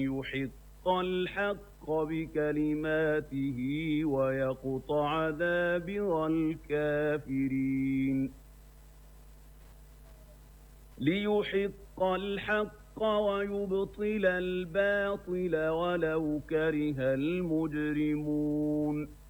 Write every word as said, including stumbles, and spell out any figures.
يحق الحق بكلماته ويقطع دابر الكافرين ليحق الحق ويبطل الباطل ولو كره المجرمون